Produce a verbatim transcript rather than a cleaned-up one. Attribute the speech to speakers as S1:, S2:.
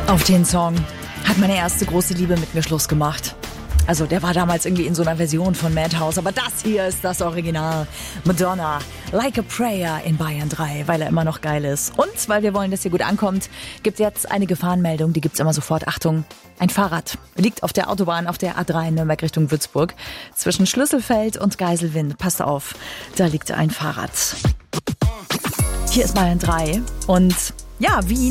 S1: Auf den Song hat meine erste große Liebe mit mir Schluss gemacht. Also der war damals irgendwie in so einer Version von Madhouse, aber das hier ist das Original. Madonna, Like a Prayer in Bayern drei, weil er immer noch geil ist. Und weil wir wollen, dass ihr gut ankommt, gibt jetzt eine Gefahrenmeldung, die gibt's immer sofort. Achtung, ein Fahrrad liegt auf der Autobahn auf der A drei in Nürnberg Richtung Würzburg. Zwischen Schlüsselfeld und Geiselwind. Passt auf, da liegt ein Fahrrad. Hier ist Bayern drei und ja, Wien.